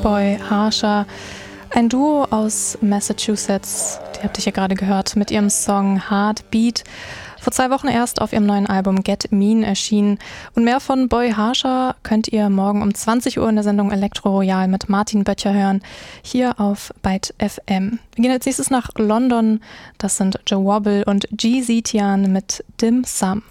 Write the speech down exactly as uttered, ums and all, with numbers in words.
Boy Harsher, ein Duo aus Massachusetts, die habt ihr hier gerade gehört, mit ihrem Song Heartbeat. Vor zwei Wochen erst auf ihrem neuen Album Get Mean erschienen. Und mehr von Boy Harsher könnt ihr morgen um zwanzig Uhr in der Sendung Elektro Royal mit Martin Böttcher hören, hier auf Byte F M. Wir gehen als nächstes nach London. Das sind Joe Wobble und G. Zetian mit Dim Sum.